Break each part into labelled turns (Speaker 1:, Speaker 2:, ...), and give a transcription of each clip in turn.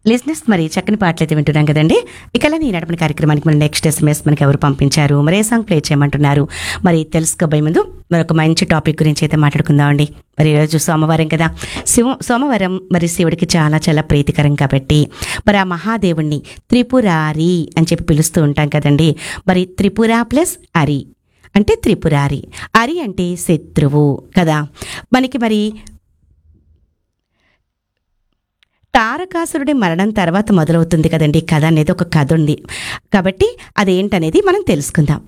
Speaker 1: లిజినెస్ మరి చక్కని పాటలైతే వింటున్నాం కదండి. ఇక ఈ నడపని కార్యక్రమానికి మన నెక్స్ట్ SMS మనకి ఎవరు పంపించారు, మరి ఏ సాంగ్ ప్లే చేయమంటున్నారు, మరి తెలుసుకోబోయే ముందు మరొక మంచి టాపిక్ గురించి అయితే మాట్లాడుకుందామండి. మరి ఈరోజు సోమవారం కదా, సోమవారం మరి శివుడికి చాలా చాలా ప్రీతికరం కాబట్టి మరి ఆ మహాదేవుణ్ణి త్రిపురారి అని చెప్పి పిలుస్తూ ఉంటాం కదండి. మరి త్రిపుర ప్లస్ అరి అంటే త్రిపురారి, అరి అంటే శత్రువు కదా. మనకి మరి తారకాసురుడి మరణం తర్వాత మొదలవుతుంది కదండి కథ అనేది, ఒక కథ ఉంది కాబట్టి అదేంటనేది మనం తెలుసుకుందాం.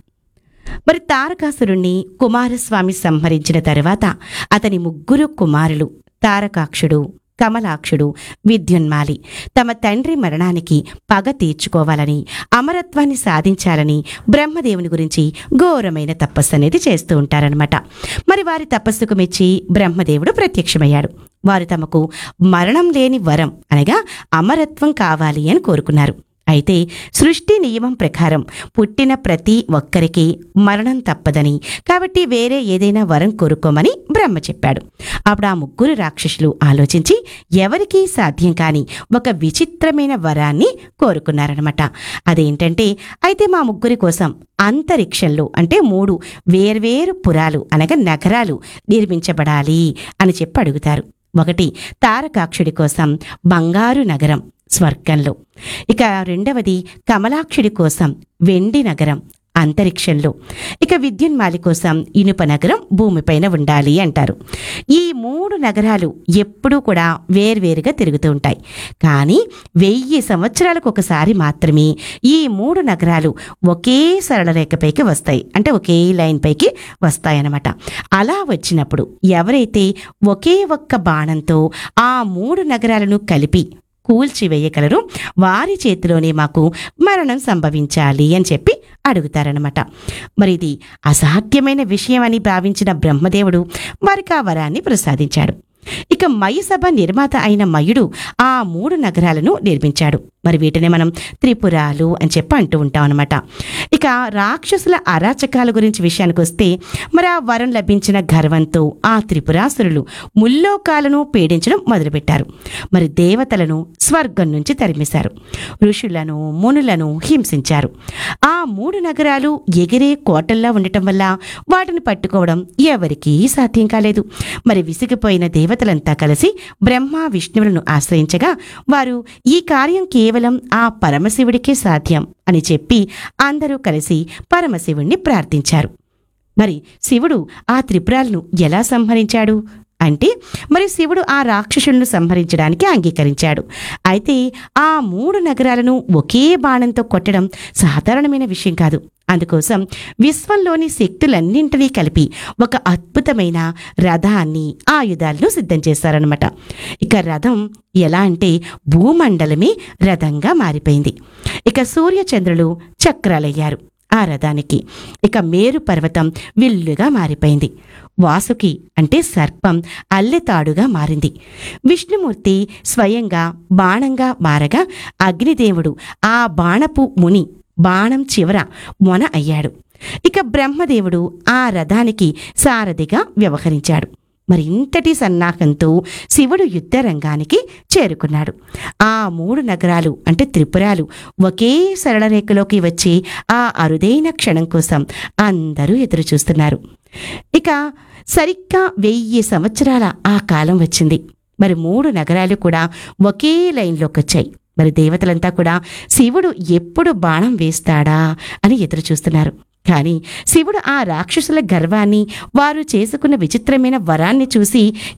Speaker 1: మరి తారకాసురుణ్ణి కుమారస్వామి సంహరించిన తర్వాత అతని ముగ్గురు కుమారులు తారకాక్షుడు, కమలాక్షుడు, విద్యున్మాలి తమ తండ్రి మరణానికి పగ తీర్చుకోవాలని, అమరత్వాన్ని సాధించాలని బ్రహ్మదేవుని గురించి ఘోరమైన తపస్సు అనేది చేస్తూ ఉంటారనమాట. మరి వారి తపస్సుకు మెచ్చి బ్రహ్మదేవుడు ప్రత్యక్షమయ్యాడు. వారు తమకు మరణం లేని వరం అనగా అమరత్వం కావాలి అని కోరుకున్నారు. అయితే సృష్టి నియమం ప్రకారం పుట్టిన ప్రతి ఒక్కరికి మరణం తప్పదని, కాబట్టి వేరే ఏదైనా వరం కోరుకోమని బ్రహ్మ చెప్పాడు. అప్పుడు ఆ ముగ్గురు రాక్షసులు ఆలోచించి ఎవరికీ సాధ్యం కాని ఒక విచిత్రమైన వరాన్ని కోరుకున్నారనమాట. అదేంటంటే, అయితే మా ముగ్గురి కోసం అంతరిక్షంలో అంటే 3 వేర్వేరు పురాలు అనగా నగరాలు నిర్మించబడాలి అని చెప్పి అడుగుతారు. ఒకటి తారకాక్షుడి కోసం బంగారు నగరం స్వర్గంలో, ఇక రెండవది కమలాక్షుడి కోసం వెండి నగరం అంతరిక్షంలో, ఇక విద్యున్మాలి కోసం ఇనుప నగరం భూమిపైన ఉండాలి అంటారు. ఈ 3 నగరాలు ఎప్పుడూ కూడా వేర్వేరుగా తిరుగుతూ ఉంటాయి. కానీ 1000 సంవత్సరాలకు ఒకసారి మాత్రమే ఈ 3 నగరాలు ఒకే సరళ రేఖపైకి వస్తాయి, అంటే ఒకే లైన్ పైకి వస్తాయన్నమాట. అలా వచ్చినప్పుడు ఎవరైతే ఒకే ఒక్క బాణంతో ఆ 3 నగరాలను కలిపి కూల్చివేయగలరు, వారి చేతిలోనే మాకు మరణం సంభవించాలి అని చెప్పి అడుగుతారనమాట. మరి ఇది అసాధ్యమైన విషయం అని భావించిన బ్రహ్మదేవుడు వారికి ఆ వరాన్ని ప్రసాదించాడు. ఇక మయసభ నిర్మాత అయిన మయుడు ఆ 3 నగరాలను నిర్మించాడు. మరి వీటిని మనం త్రిపురాలు అని చెప్పి అంటూ ఉంటాం అనమాట. ఇక రాక్షసుల అరాచకాల గురించి విషయానికి వస్తే, మరి ఆ వరం లభించిన గర్వంతో ఆ త్రిపురాసురులు ముల్లోకాలను పీడించడం మొదలుపెట్టారు. మరి దేవతలను స్వర్గం నుంచి తరిమేశారు, ఋషులను మునులను హింసించారు. ఆ 3 నగరాలు ఎగిరే కోటల్లా ఉండటం వల్ల వాటిని పట్టుకోవడం ఎవరికీ సాధ్యం కాలేదు. మరి విసిగిపోయిన దేవతలంతా కలిసి బ్రహ్మ విష్ణువులను ఆశ్రయించగా వారు ఈ కార్యం కేవలం ఆ పరమశివుడికే సాధ్యం అని చెప్పి అందరూ కలిసి పరమశివుణ్ణి ప్రార్థించారు. మరి శివుడు ఆ త్రిపురాలను ఎలా సంహరించాడు అంటే, మరి శివుడు ఆ రాక్షసులను సంహరించడానికి అంగీకరించాడు. అయితే ఆ 3 నగరాలను ఒకే బాణంతో కొట్టడం సాధారణమైన విషయం కాదు. అందుకోసం విశ్వంలోని శక్తులన్నింటినీ కలిపి ఒక అద్భుతమైన రథాన్ని, ఆయుధాలను సిద్ధం చేశారనమాట. ఇక రథం ఎలా అంటే భూమండలమే రథంగా మారిపోయింది. ఇక సూర్యచంద్రులు చక్రాలయ్యారు ఆ రథానికి. ఇక మేరు పర్వతం విల్లుగా మారిపోయింది. వాసుకి అంటే సర్పం అల్లెతాడుగా మారింది. విష్ణుమూర్తి స్వయంగా బాణంగా మారగా అగ్నిదేవుడు ఆ బాణపు ముని బాణం చివర మొన అయ్యాడు. ఇక బ్రహ్మదేవుడు ఆ రథానికి సారథిగా వ్యవహరించాడు. మరి ఇంతటి సన్నాహంతో శివుడు యుద్ధరంగానికి చేరుకున్నాడు. ఆ 3 నగరాలు అంటే త్రిపురాలు ఒకే సరళ రేఖలోకి వచ్చి ఆ అరుదైన క్షణం కోసం అందరూ ఎదురు చూస్తున్నారు. ఇక సరిగ్గా 1000 సంవత్సరాల ఆ కాలం వచ్చింది. మరి 3 నగరాలు కూడా ఒకే లైన్లోకి వచ్చాయి. మరి దేవతలంతా కూడా శివుడు ఎప్పుడు బాణం వేస్తాడా అని ఎదురు చూస్తున్నారు. కానీ శివుడు ఆ రాక్షసుల గర్వాన్ని, వారు చేసుకున్న విచిత్రమైన వరాన్ని చూసి